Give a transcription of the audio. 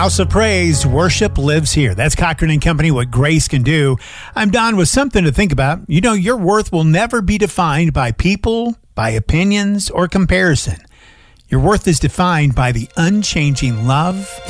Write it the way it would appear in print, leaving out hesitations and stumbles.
House of Praise, worship lives here. That's Cochran and Company, what grace can do. I'm Don with something to think about. You know, your worth will never be defined by people, by opinions, or comparison. Your worth is defined by the unchanging love